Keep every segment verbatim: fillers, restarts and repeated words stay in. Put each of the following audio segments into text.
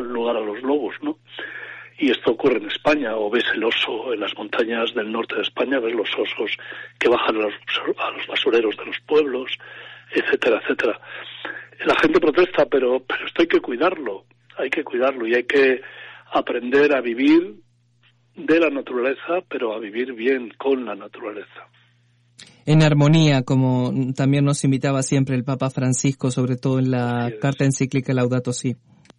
dan lugar a los lobos, ¿no? Y esto ocurre en España, o ves el oso en las montañas del norte de España, ves los osos que bajan a los, a los basureros de los pueblos, etcétera, etcétera. La gente protesta, pero, pero esto hay que cuidarlo, hay que cuidarlo y hay que aprender a vivir de la naturaleza, pero a vivir bien con la naturaleza. En armonía, como también nos invitaba siempre el Papa Francisco, sobre todo en la carta encíclica Laudato Si.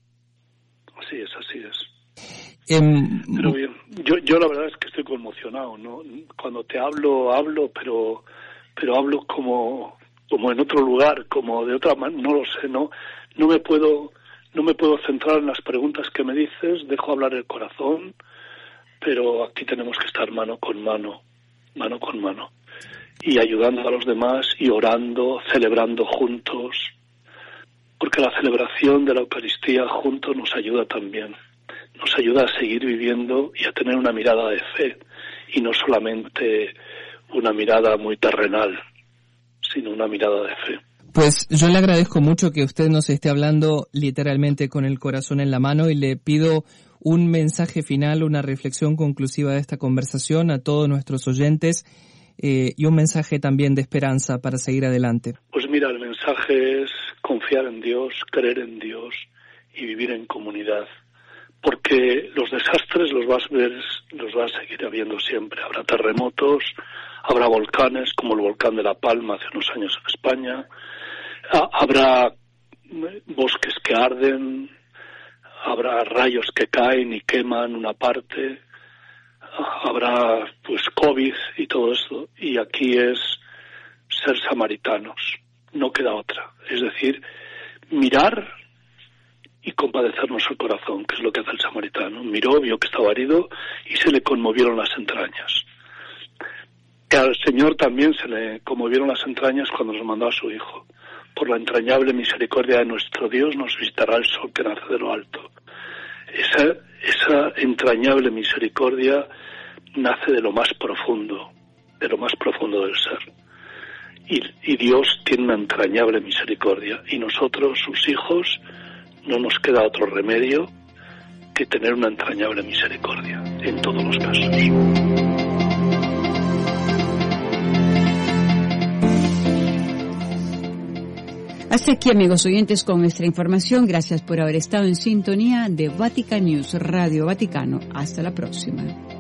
Así es, así es. Eh, pero bien, yo, yo la verdad es que estoy conmocionado, ¿no? Cuando te hablo, hablo, pero, pero hablo como, como en otro lugar, como de otra manera, no lo sé, no, no me puedo, no me puedo centrar en las preguntas que me dices, dejo hablar el corazón, pero aquí tenemos que estar mano con mano, mano con mano, y ayudando a los demás y orando, celebrando juntos, porque la celebración de la Eucaristía juntos nos ayuda también. Nos ayuda a seguir viviendo y a tener una mirada de fe, y no solamente una mirada muy terrenal, sino una mirada de fe. Pues yo le agradezco mucho que usted nos esté hablando literalmente con el corazón en la mano, y le pido un mensaje final, una reflexión conclusiva de esta conversación a todos nuestros oyentes, eh, y un mensaje también de esperanza para seguir adelante. Pues mira, el mensaje es confiar en Dios, creer en Dios y vivir en comunidad. Porque los desastres los vas a ver, los vas a seguir habiendo siempre. Habrá terremotos, habrá volcanes, como el volcán de La Palma hace unos años en España, habrá bosques que arden, habrá rayos que caen y queman una parte, habrá pues COVID y todo esto. Y aquí es ser samaritanos, no queda otra. Es decir, mirar y compadecernos el corazón, que es lo que hace el samaritano. Miró, vio que estaba herido y se le conmovieron las entrañas. Que al Señor también se le conmovieron las entrañas cuando nos mandó a su Hijo. Por la entrañable misericordia de nuestro Dios nos visitará el sol que nace de lo alto. Esa, esa entrañable misericordia nace de lo más profundo, de lo más profundo del ser. Y, y Dios tiene una entrañable misericordia, y nosotros, sus hijos, no nos queda otro remedio que tener una entrañable misericordia en todos los casos. Hasta aquí, amigos oyentes, con nuestra información. Gracias por haber estado en sintonía de Vatican News, Radio Vaticano. Hasta la próxima.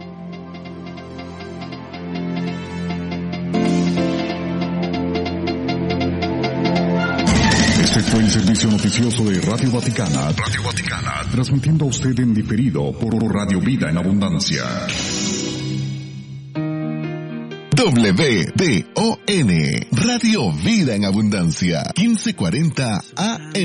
Este fue el servicio noticioso de Radio Vaticana, Radio Vaticana, transmitiendo a usted en diferido por Radio Vida en Abundancia. W D O N, Radio Vida en Abundancia, quince cuarenta A M.